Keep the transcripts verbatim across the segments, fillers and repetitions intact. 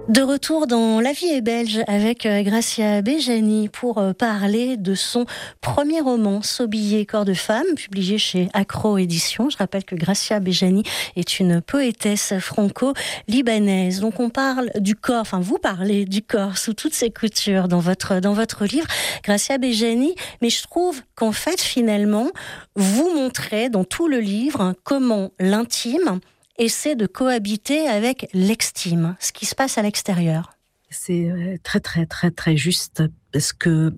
De retour dans La vie est belge avec Gracia Bejani pour parler de son premier roman, S'habiller corps de femme, publié chez Accro Éditions. Je rappelle que Gracia Bejani est une poétesse franco-libanaise. Donc on parle du corps, enfin vous parlez du corps sous toutes ses coutures dans votre, dans votre livre, Gracia Bejani. Mais je trouve qu'en fait, finalement, vous montrez dans tout le livre comment l'intime essaie de cohabiter avec l'extime, ce qui se passe à l'extérieur. C'est très très très très juste, parce que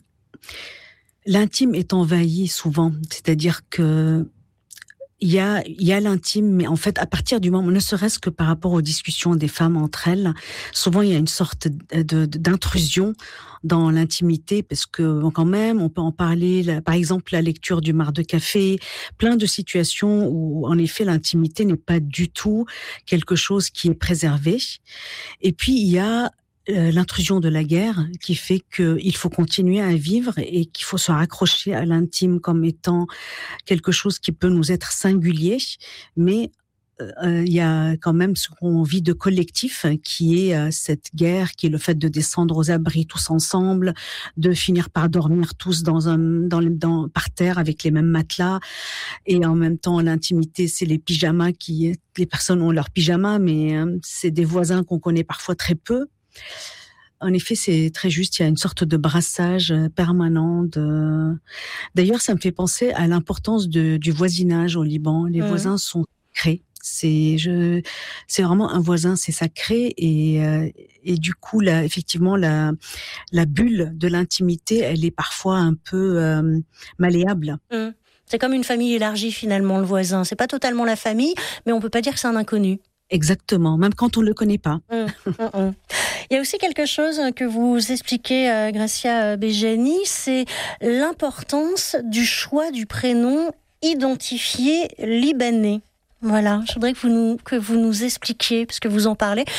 l'intime est envahi souvent, c'est-à-dire que il y a, il y a l'intime, mais en fait, à partir du moment, ne serait-ce que par rapport aux discussions des femmes entre elles, souvent il y a une sorte de, de, d'intrusion dans l'intimité, parce que quand même, on peut en parler, là, par exemple, la lecture du marc de café, plein de situations où, en effet, l'intimité n'est pas du tout quelque chose qui est préservé. Et puis, il y a Euh, l'intrusion de la guerre qui fait qu'il faut continuer à vivre et qu'il faut se raccrocher à l'intime comme étant quelque chose qui peut nous être singulier, mais euh, il y a quand même ce qu'on vit de collectif, qui est euh, cette guerre, qui est le fait de descendre aux abris tous ensemble, de finir par dormir tous dans un, dans, dans, par terre avec les mêmes matelas, et en même temps l'intimité, c'est les pyjamas qui, les personnes ont leurs pyjamas, mais euh, c'est des voisins qu'on connaît parfois très peu. En effet, c'est très juste. Il y a une sorte de brassage permanent. De... D'ailleurs, ça me fait penser à l'importance de, du voisinage au Liban. Les mmh. voisins sont sacrés. C'est, je, c'est vraiment un voisin, c'est sacré. Et, euh, et du coup, là, effectivement, la, la bulle de l'intimité, elle est parfois un peu euh, malléable. Mmh. C'est comme une famille élargie, finalement, le voisin. C'est pas totalement la famille, mais on peut pas dire que c'est un inconnu. Exactement, même quand on ne le connaît pas. Mmh, mmh, mmh. Il y a aussi quelque chose que vous expliquez, euh, Gracia Bejani, c'est l'importance du choix du prénom identifié libanais. Voilà, je voudrais que vous nous, que vous nous expliquiez, parce que vous en parlez.